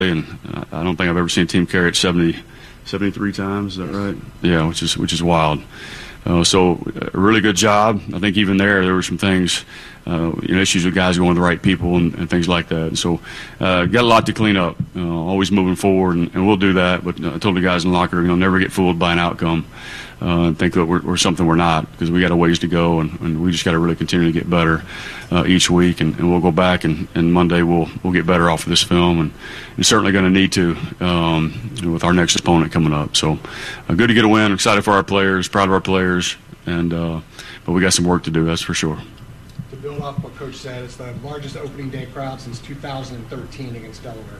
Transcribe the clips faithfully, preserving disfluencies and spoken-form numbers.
and I don't think I've ever seen a team carry it seventy, seventy-three times. Is that right? Yeah, which is which is wild. Uh, so a really good job. I think even there, there were some things, uh, you know, issues with guys going to the right people and, and things like that. And so uh, got a lot to clean up, uh, always moving forward, and, and we'll do that. But uh, I told the guys in the locker room, you know, never get fooled by an outcome uh, and think that we're, we're something we're not, because we got a ways to go, and, and we just got to really continue to get better uh, each week. And, and we'll go back, and, and Monday we'll we'll get better off of this film, and we're certainly going to need to um, with our next opponent coming up. So uh, good to get a win. Excited for our players, proud of our players, and uh, but we got some work to do, that's for sure. To build off what Coach said, it's the largest opening day crowd since two thousand thirteen against Delaware.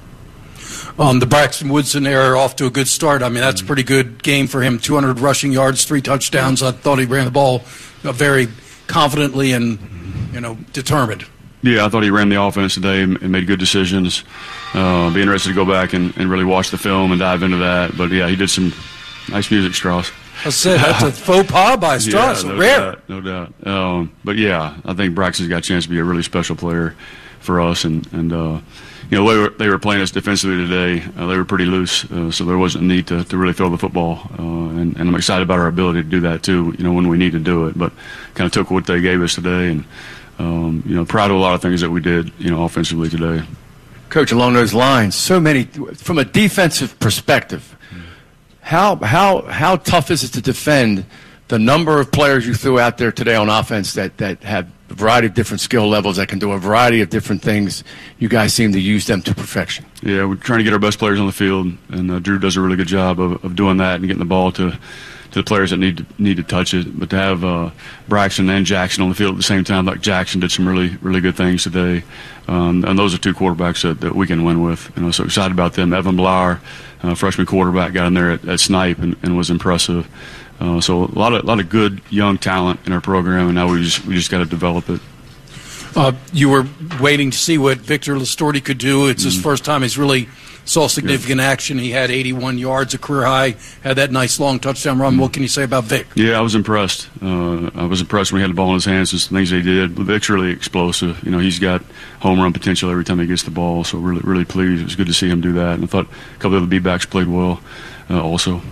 Um, the Braxton Woodson era off to a good start. I mean, that's a pretty good game for him. two hundred rushing yards, three touchdowns. I thought he ran the ball uh, very confidently and, you know, determined. Yeah, I thought he ran the offense today and made good decisions. Uh, be interested to go back and, and really watch the film and dive into that. But, yeah, he did some nice music, Strauss. I said that's a faux pas by Strauss. Yeah, no rare. doubt, no doubt. Um, but, yeah, I think Braxton's got a chance to be a really special player for us. And, and uh, you know, they were, they were playing us defensively today. Uh, they were pretty loose, uh, so there wasn't a need to, to really throw the football. Uh, and, and I'm excited about our ability to do that, too, you know, when we need to do it. But kind of took what they gave us today, and, um, you know, proud of a lot of things that we did, you know, offensively today. Coach, along those lines, so many, from a defensive perspective, how how how tough is it to defend the number of players you threw out there today on offense that, that have a variety of different skill levels, that can do a variety of different things? You guys seem to use them to perfection. Yeah, we're trying to get our best players on the field, and uh, Drew does a really good job of, of doing that and getting the ball to to the players that need to, need to touch it. But to have uh, Braxton and Jackson on the field at the same time, like Jackson did some really, really good things today. Um, and those are two quarterbacks that, that we can win with. You know, so excited about them. Evan Blauer, uh, freshman quarterback, got in there at, at Snipe and, and was impressive. Uh, so a lot of a lot of good young talent in our program, and now we just we just got to develop it. Uh, you were waiting to see what Victor Lastorti could do. It's his mm-hmm. first time he's really saw significant yeah. action. He had eighty-one yards, a career high, had that nice long touchdown run. Mm-hmm. What can you say about Vic? Yeah, I was impressed. Uh, I was impressed when he had the ball in his hands, just the things he did. But Vic's really explosive. You know, he's got home run potential every time he gets the ball, so really, really pleased. It was good to see him do that. And I thought a couple of the B-backs played well uh, also.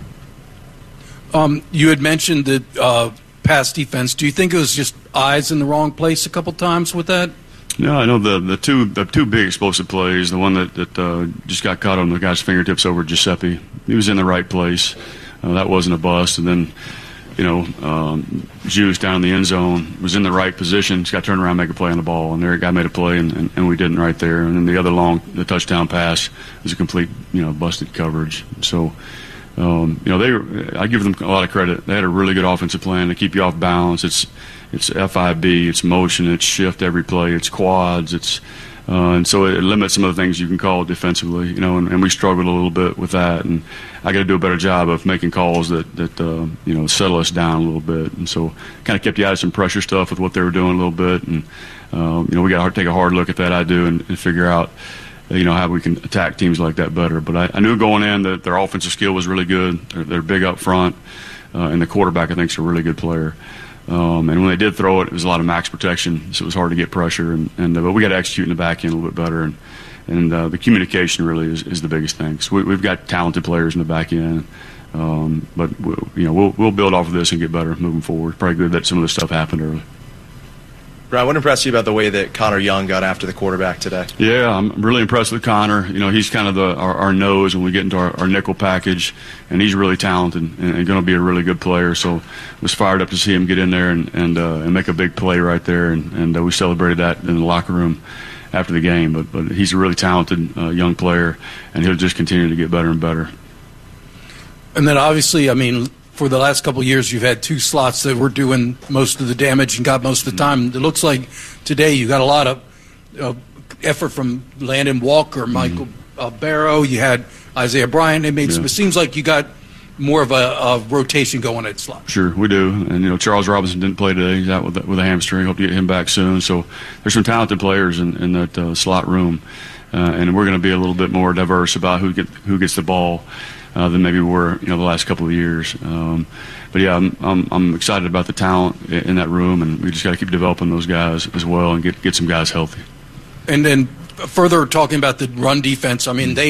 Um, you had mentioned that uh, pass defense. Do you think it was just eyes in the wrong place a couple times with that? No, I know the the two the two big explosive plays. The one that that uh, just got caught on the guy's fingertips over Giuseppe. He was in the right place. Uh, that wasn't a bust. And then, you know, um, Juice down in the end zone was in the right position. Just got to turn around, and make a play on the ball, and there a guy made a play, and, and, and we didn't right there. And then the other long, the touchdown pass was a complete, you know, busted coverage. So. Um, you know, they were, I give them a lot of credit. They had a really good offensive plan to keep you off balance. It's it's F I B, it's motion, it's shift every play, it's quads, it's uh, and so it limits some of the things you can call defensively. You know, and, and we struggled a little bit with that. And I got to do a better job of making calls that that uh, you know settle us down a little bit. And so kind of kept you out of some pressure stuff with what they were doing a little bit. And um, you know, we got to take a hard look at that. I do and, and figure out. You know, how we can attack teams like that better. But I, I knew going in that their offensive skill was really good. They're, they're big up front, uh, and the quarterback, I think, is a really good player. Um, and when they did throw it, it was a lot of max protection, so it was hard to get pressure. And, and uh, but we got to execute in the back end a little bit better. And and uh, the communication really is, is the biggest thing. So we, we've got talented players in the back end. Um, but, we, you know, we'll, we'll build off of this and get better moving forward. Probably good that some of this stuff happened early. Brian, what impressed you about the way that Connor Young got after the quarterback today? Yeah, I'm really impressed with Connor. You know, he's kind of the our, our nose when we get into our, our nickel package, and he's really talented and, and going to be a really good player. So I was fired up to see him get in there and and, uh, and make a big play right there, and, and uh, we celebrated that in the locker room after the game. But but he's a really talented uh, young player, and he'll just continue to get better and better. And then obviously, I mean, for the last couple of years, you've had two slots that were doing most of the damage and got most of the time. It looks like today you got a lot of uh, effort from Landon Walker, Michael mm-hmm. uh, Barrow. You had Isaiah Bryant. It, made yeah. some, it seems like you got more of a, a rotation going at slot. Sure, we do. And, you know, Charles Robinson didn't play today. He's out with, with a hamstring. Hope to get him back soon. So there's some talented players in, in that uh, slot room. Uh, and we're going to be a little bit more diverse about who get who gets the ball. Uh, than maybe we were, you know, the last couple of years. Um, but yeah, I'm, I'm I'm excited about the talent in that room, and we just got to keep developing those guys as well and get get some guys healthy. And then further talking about the run defense, I mean, they